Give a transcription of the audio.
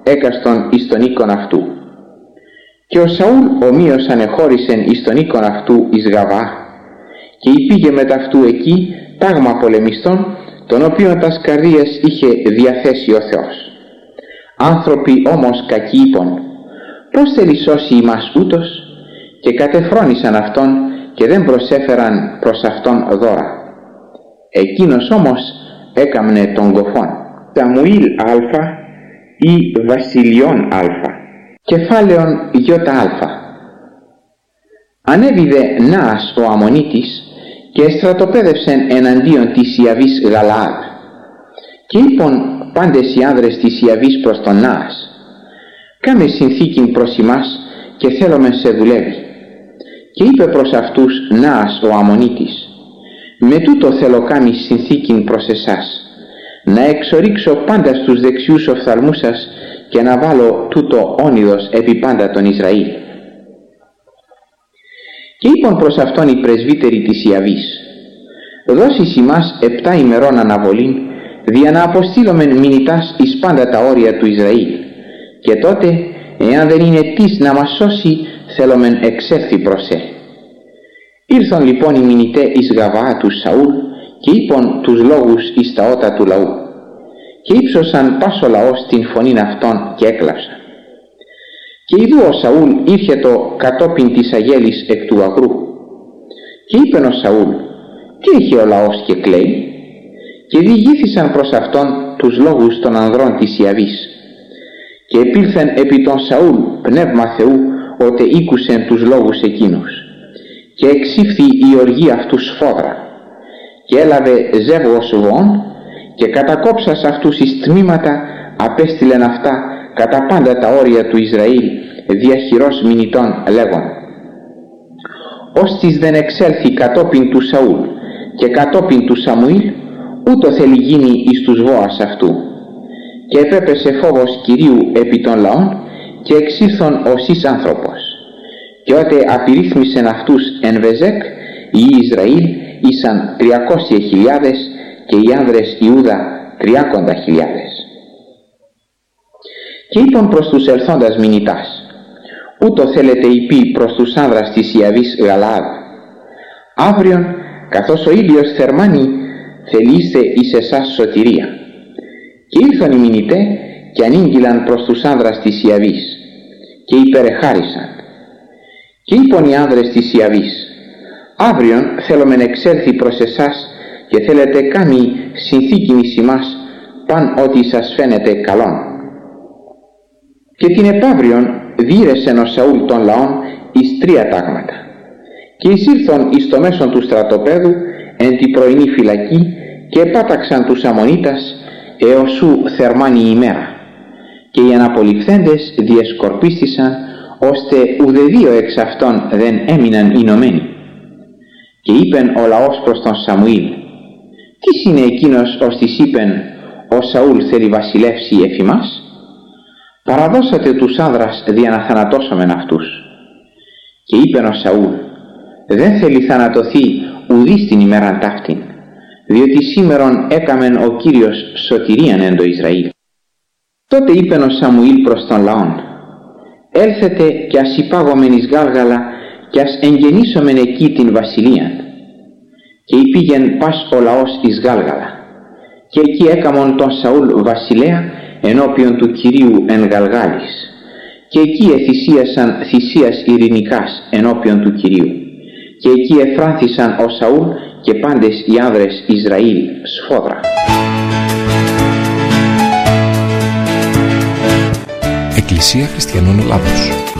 έκαστον εις τον οίκον αυτού. Και ο Σαούλ ομοίως ανεχώρησεν εις τον οίκον αυτού εις Γαβά, και υπήγε μετ' αυτού εκεί τάγμα πολεμιστών, τον οποίον τας καρδίες είχε διαθέσει ο Θεός. Άνθρωποι όμως κακοί είπον, πώς θέλει σώσει ημάς ούτως, και κατεφρόνησαν αυτόν και δεν προσέφεραν προς αυτόν δώρα. Εκείνος όμως έκαμνε τον κοφόν. Σαμουήλ Α ή Βασιλειών Α. Κεφάλαιον ΙΑ. Ανέβηδε Ναας ο Αμμονίτης και στρατοπέδευσεν εναντίον της Ιαβής Γαλαάδ. Και είπον πάντες οι άνδρες της Ιαβής προς τον Ναας, κάμε συνθήκην προς ημάς και θέλομεν σε δουλεύει. Και είπε προς αυτούς Ναας ο Αμμονίτης, με τούτο θέλω κάμει συνθήκην προς εσάς, να εξορίξω πάντα στους δεξιούς οφθαλμούς σας και να βάλω τούτο όνειδος επί πάντα τον Ισραήλ. Και είπαν προς αυτόν οι πρεσβύτεροι της Ιαβής, δώσεις ημάς 7 ημερών αναβολήν, δια να αποστείλομεν μηνυτάς εις πάντα τα όρια του Ισραήλ, και τότε, εάν δεν είναι τις να μας σώσει, θέλομεν εξέλθει προς σε. Ήρθαν λοιπόν οι μηνυτέ εις Γαβά του Σαούλ και είπαν τους λόγους εις τα ότα του λαού, και ύψωσαν πάσο λαός την φωνήν αυτών και έκλαυσαν. Και ιδού ο Σαούλ ήρχετο κατόπιν της αγέλης εκ του αγρού. Και είπεν ο Σαούλ, τι έχει ο λαός και κλαίει? Και διηγήθησαν προς αυτόν τους λόγους των ανδρών της Ιαβής. Και επήλθεν επί τον Σαούλ πνεύμα Θεού, ότε ήκουσεν τους λόγους εκείνους. Και εξήφθη η οργή αυτού σφόδρα. Και έλαβε ζεύγος βοών, και κατακόψας αυτούς εις τμήματα απέστειλεν αυτά κατά πάντα τα όρια του Ισραήλ διαχειρός μηνυτών λέγον, ώστις δεν εξέλθει κατόπιν του Σαούλ και κατόπιν του Σαμουήλ, ούτω θέλει γίνει εις τους βόας αυτού. Και επέπεσε φόβος Κυρίου επί των λαών και εξήλθον ως εις άνθρωπος. Και ότε απειρίθμισεν αυτούς εν Βεζέκ, οι Ισραήλ ήσαν 300.000 και οι άνδρες Ιούδα 30.000. Και είπαν προς τους ελθόντας μηνυτάς, ούτω θέλετε υπεί προς τους άνδρας της Ιαβής Γαλαάδ, αύριον καθώς ο ήλιος θερμάνει θελείστε εις εσάς σωτηρία. Και ήρθαν οι μηνυτέ και ανήγγυλαν προς τους άνδρας της Ιαβής και υπερεχάρισαν. Και είπαν οι άνδρες της Ιαβής, αύριον θέλομεν εξέλθει προς εσάς και θέλετε κάμει συνθήκην εις ημάς παν ό,τι σας φαίνεται καλόν. Και την επαύριον διήρεσεν ο Σαούλ των λαών εις 3 τάγματα. Και εισήλθον εις το μέσον του στρατοπέδου εν τη πρωινή φυλακή και επάταξαν τους Αμμονίτας έως σου θερμάνει η ημέρα. Και οι αναπολυφθέντες διεσκορπίστησαν, ώστε ουδεδίο εξ αυτών δεν έμειναν ηνωμένοι. Και είπεν ο λαός προς τον Σαμουήλ, τι είναι εκείνος ως της είπεν, ο Σαούλ θέλει βασιλεύσει εφ' ημάς? Παραδώσατε τους άνδρας δια να θανατώσομεν αυτούς. Και είπεν ο Σαούλ, δεν θέλει θανατωθεί ουδής την ημέραν ταύτην, διότι σήμερον έκαμεν ο Κύριος σωτηρίαν εν το Ισραήλ. Τότε είπεν ο Σαμουήλ προς τον λαόν, έλθετε και ας υπάγομεν εις Γάλγαλα και ας εγγενήσομεν εκεί την βασιλείαν. Και υπήγεν πας ο λαός εις Γάλγαλα. Και εκεί έκαμον τον Σαούλ βασιλέα ενώπιον του Κυρίου εν Γαλγάλης. Και εκεί εθυσίασαν θυσίας ειρηνικάς ενώπιον του Κυρίου. Και εκεί εφράνθησαν ο Σαούλ και πάντες οι άνδρες Ισραήλ σφόδρα. Εκκλησία Χριστιανών Ελλάδος.